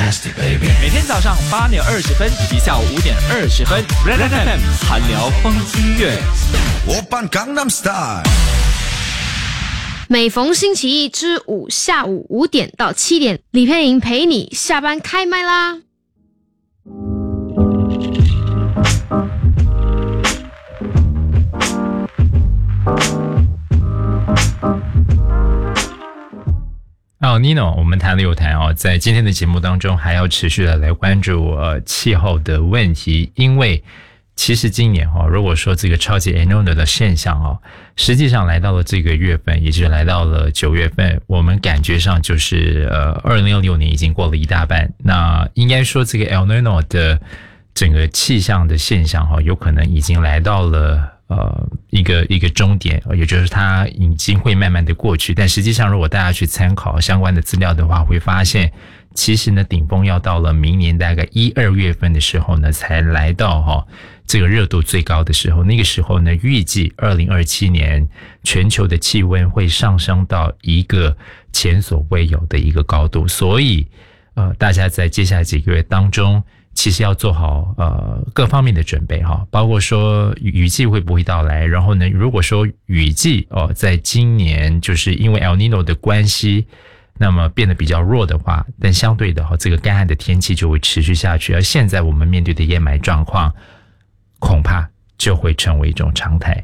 每天早上8点20分以及下午5点20分 ，Red FM 韩聊风音乐。 每逢星期一至五下午5点到7点，李佩莹陪你下班开麦啦。 Nino， 我们谈了又谈在今天的节目当中还要持续的来关注气候的问题，因为其实今年如果说这个超级 El Niño 的现象实际上来到了这个月份，也就是来到了9月份，我们感觉上就是2016年已经过了一大半，那应该说这个 El Niño 的整个气象的现象有可能已经来到了一个终点，也就是它已经会慢慢的过去，但实际上如果大家去参考相关的资料的话，会发现其实呢顶峰要到了明年大概1、2月份的时候呢才来到这个热度最高的时候，那个时候呢预计2027年全球的气温会上升到一个前所未有的一个高度，所以大家在接下来几个月当中其实要做好各方面的准备包括说雨季会不会到来，然后呢如果说雨季在今年就是因为 El Niño 的关系那么变得比较弱的话，但相对的这个干旱的天气就会持续下去，而现在我们面对的淹霾状况恐怕就会成为一种常态。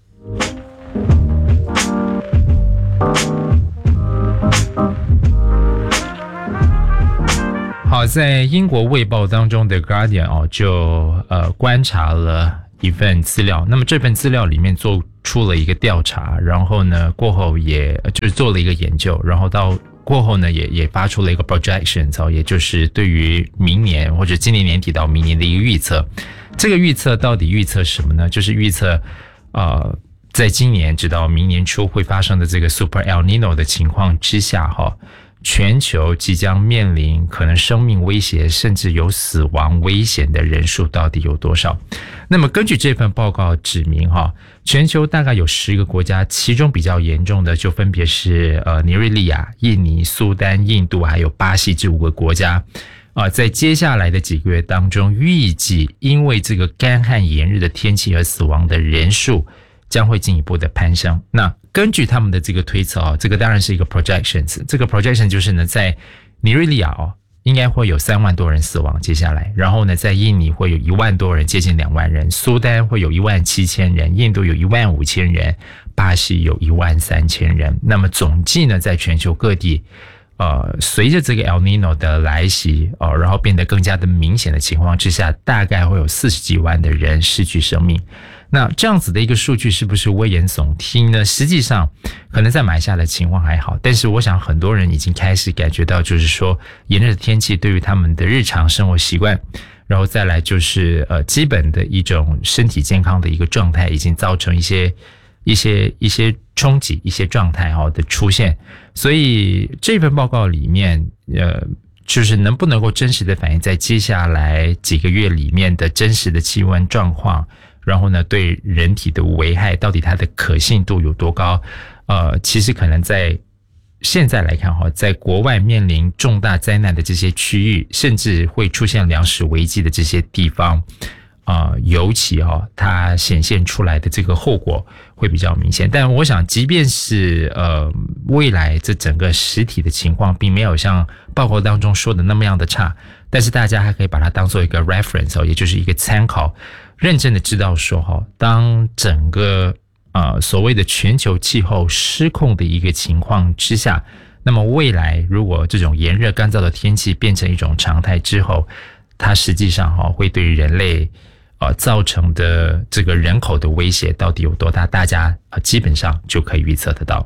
好，在英国卫报当中的 Guardian 就观察了一份资料，那么这份资料里面做出了一个调查，然后呢过后也就是做了一个研究，然后到过后呢也发出了一个 projection 也就是对于明年或者今年年底到明年的一个预测。这个预测到底预测什么呢？就是预测在今年直到明年初会发生的这个 Super El Niño 的情况之下全球即将面临可能生命威胁甚至有死亡危险的人数到底有多少。那么根据这份报告指明全球大概有10个国家，其中比较严重的就分别是尼日利亚、印尼、苏丹、印度还有巴西这5个国家在接下来的几个月当中，预计因为这个干旱炎热的天气而死亡的人数将会进一步的攀升。那根据他们的这个推测这个当然是一个 projections， 这个 projection 就是呢在尼日利亚应该会有3万多人死亡接下来，然后呢在印尼会有1万多人，接近2万人，苏丹会有17000人，印度有15000人，巴西有13000人。那么总计呢在全球各地随着这个 El Niño 的来袭然后变得更加的明显的情况之下，大概会有40几万的人失去生命。那这样子的一个数据是不是危言耸听呢？实际上可能在马来西亚的情况还好，但是我想很多人已经开始感觉到，就是说炎热的天气对于他们的日常生活习惯，然后再来就是基本的一种身体健康的一个状态，已经造成一些冲击，一些状态的出现。所以这份报告里面就是能不能够真实的反映在接下来几个月里面的真实的气温状况，然后呢对人体的危害到底它的可信度有多高，其实可能在现在来看在国外面临重大灾难的这些区域，甚至会出现粮食危机的这些地方尤其它显现出来的这个后果会比较明显。但我想即便是未来这整个实体的情况并没有像报告当中说的那么样的差，但是大家还可以把它当做一个 reference 也就是一个参考，认真的知道说当整个所谓的全球气候失控的一个情况之下，那么未来如果这种炎热干燥的天气变成一种常态之后，它实际上会对于人类造成的这个人口的威胁到底有多大，大家基本上就可以预测得到。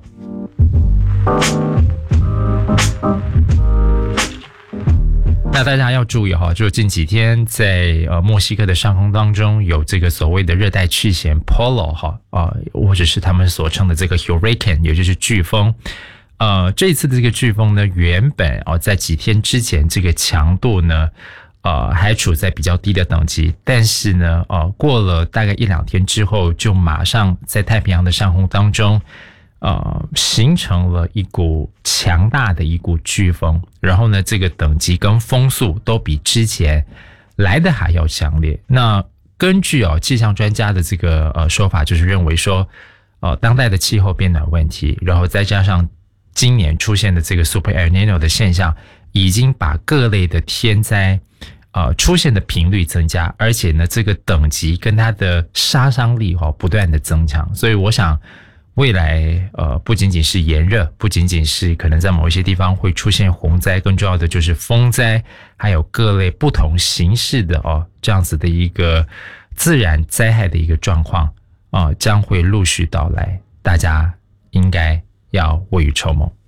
那大家要注意就近几天在墨西哥的上空当中有这个所谓的热带气旋 Polo 或者是他们所称的这个 Hurricane， 也就是飓风。这一次的这个飓风呢，原本在几天之前这个强度呢还处在比较低的等级，但是呢过了大概1-2天之后，就马上在太平洋的上空当中形成了一股强大的一股飓风，然后呢，这个等级跟风速都比之前来的还要强烈。那根据气象专家的这个说法，就是认为说，当代的气候变暖问题，然后再加上今年出现的这个 Super El Nino 的现象，已经把各类的天灾出现的频率增加，而且呢，这个等级跟它的杀伤力不断的增强。所以我想未来不仅仅是炎热，不仅仅是可能在某一些地方会出现洪灾，更重要的就是风灾，还有各类不同形式的这样子的一个自然灾害的一个状况将会陆续到来，大家应该要未雨绸缪。